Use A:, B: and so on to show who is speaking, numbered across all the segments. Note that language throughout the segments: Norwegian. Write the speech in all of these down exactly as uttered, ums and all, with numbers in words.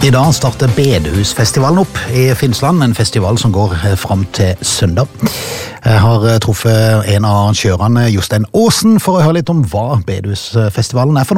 A: I dag starter Bedehusfestivalen opp i Finnsland, en festival som går frem til søndag. Jeg har truffet en av arrangørene, Jostein Aasen, for å høre litt om hva Bedehusfestivalen er for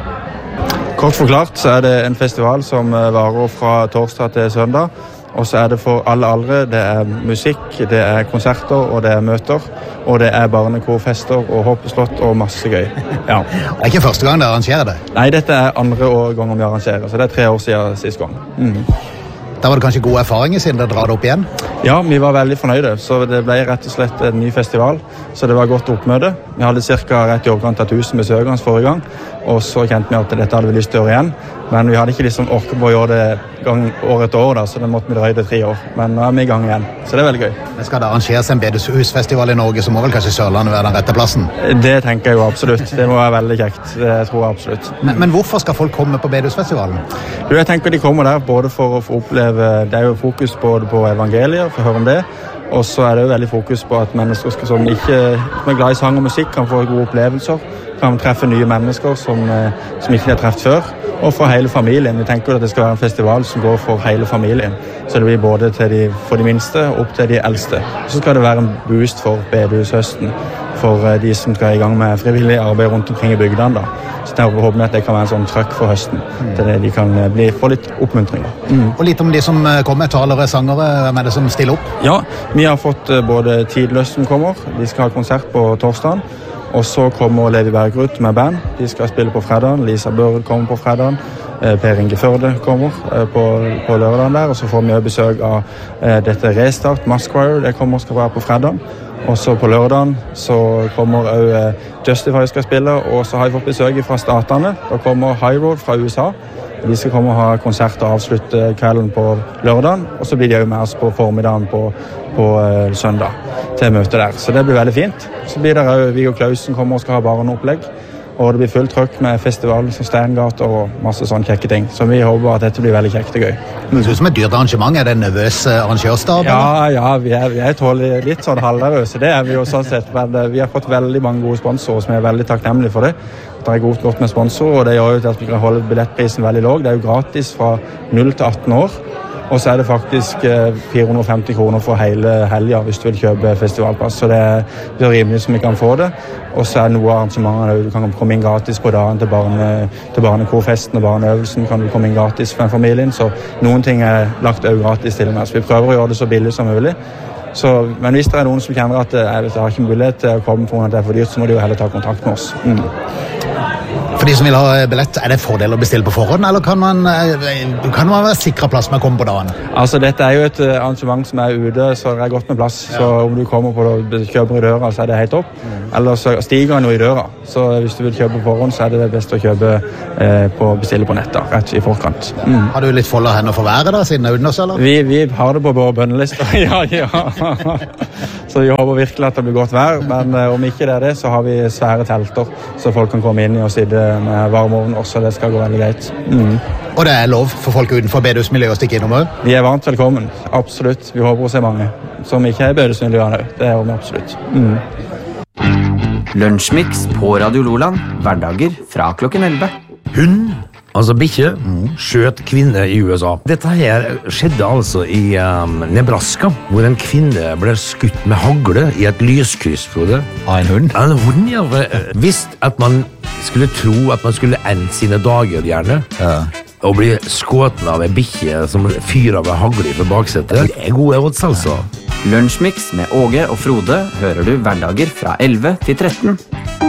A: noe.
B: Kort forklart så er det en festival som varer fra torsdag til søndag, og så er det for alle aldre. Det er musikk, det er konserter og det er møter, og det er barnekorfester og hoppslott og masse gøy. Ja.
A: Det er ikke første gang dere arrangerer det?
B: Nei, dette er andre gang vi arrangerer, så det er tre år siden sist gang. Mm.
A: Da var det kanskje gode erfaringer siden dere drar det opp igjen?
B: Ja, vi var veldig fornøyde, så det ble rett og slett en ny festival, så det var godt oppmøte. Vi hadde cirka rett i overkant av tusen besøkende forrige gang, og så kjente vi at dette hadde vi lyst til å gjøre igjen, men vi hadde ikke liksom orket på å gjøre det gang år etter år, da, så det måtte vi drøye det tre år. Men nå er vi i gang igjen, så det er veldig gøy.
A: Men skal det arrangeres en bedehusfestival i Norge, så må vel kanskje Sørlandet være den rette plassen?
B: Det tenker jeg jo absolutt. Det må være veldig kjekt. Det tror jeg absolutt.
A: Men, men hvorfor skal folk komme på bedehusfestivalen?
B: Du, jeg tenker de kommer der både for å få oppleve, det er jo fokus både på evangeliet, for å høre om det, og så er det jo veldig fokus på at mennesker skal, som ikke som er glad i sang og musikk kan få gode opplevelser, kan treffe nye mennesker som, som ikke de har treffet før, og for hele familien. Vi tenker at det skal være en festival som går for hele familien, så det blir både til de, for de minste og opp til de eldste. Så skal det være en boost for bedehushøsten, for de som skal i gang med frivillig arbeid rundt omkring i bygdene da. Så jeg håper at det kan være en sånn trøkk for høsten, mm. til det de kan bli, få litt oppmuntring.
A: Mm. Og litt om de som kommer, talere, sangere, hvem er det som stiller opp?
B: Ja, vi har fått både Tidløs som kommer, de skal ha konsert på torsdagen, og så kommer Levi Bergrut med band, de skal spille på fredagen, Lisa Børd kommer på fredagen, Per Inge Førde kommer på, på lørdagen der, og så får vi besøk av dette Restart, Masquire, det kommer skal være på fredagen. Og så på lørdagen så kommer også Justify skal spille, og så har vi fått besøk fra statene. Da kommer High Road fra U S A. De skal komme og ha konsert og avslutte kvelden på lørdagen, og så blir de jo med oss på formiddagen på, på uh, søndag til møte der. Så det blir veldig fint. Så blir det også Viggo Klausen kommer og skal ha barneopplegg, og det blir fullt trøkk med festival som Steingater og masse sånne kjekke ting. Så vi håper at dette blir veldig kjekt og gøy.
A: Men det ser ut som et dyrt arrangement. Er det en nervøs arrangørstab?
B: Ja, ja, vi er, vi er tålig litt sånn halvnervøse. Det er vi jo sånn sett. Men vi har fått veldig mange gode sponsorer som er veldig takknemlige for det. Det er godt, godt med sponsorer, og det gjør jo at vi kan holde billettprisen veldig låg. Det er jo gratis fra null til atten år. Og så er det faktisk fire hundre og femti kroner for hele helgen hvis du vil kjøpe festivalpass. Så det er så rimelig som vi kan få det. Og så er det noe av arrangementene, du kan komme inn gratis på dagen til, barne, til barnekorfesten og barneøvelsen, kan du komme inn gratis for en familien. Så noen ting er lagt også gratis til meg, så vi prøver å gjøre det så billig som mulig. Så, men hvis det er noen som kjenner at jeg har ikke mulighet til å komme for at det er for dyrt, så må de jo heller ta kontakt med oss. Mm.
A: For de som vil ha billett, er det en fordel å bestille på forhånd, eller kan man, kan man være sikret plass med å komme på dagen?
B: Altså, dette er jo et arrangement som er ute, så det er godt med plass. Ja. Så om du kommer på og kjøper i døra, så er det helt opp. Mm. Eller så stiger han jo i døra. Så hvis du vil kjøpe på forhånd, så er det best å kjøpe eh, på bestille på nettet, rett i forkant. Mm.
A: Har du litt folde hender for været da, siden det er uten oss, eller?
B: Vi, vi har det på våre bønnelister, ja, ja. Så vi håper virkelig at det blir godt vær, men eh, om ikke det er det, så har vi svære telter, så folk kan komme inn i og sitte med varmeovn også, det skal gå veldig greit. Mm.
A: Og det er lov for folk utenfor bedehusmiljøet å stikke innom også?
B: De er varmt velkommen, absolutt. Vi håper å se mange som ikke er bedehusmiljøene. Det er vi absolutt. Mm.
C: Lunsjmix på Radio Loland, hverdager fra klokken elleve.
D: Hun, altså bikkje, mm. skjøt kvinne i U S A. Dette her skjedde altså i um, Nebraska, hvor en kvinne ble skutt med hagle i et lyskryss, Frode.
A: Av en hund?
D: En hund, ja. Visst at man skulle tro at man skulle ende sine dager, gjerne. Ja. Og bli skåten av en bikkje som fyrer med hagle for baksetet. Det er gode odds, altså.
C: Lunsjmix med Åge og Frode hører du hverdager fra elleve til tretten.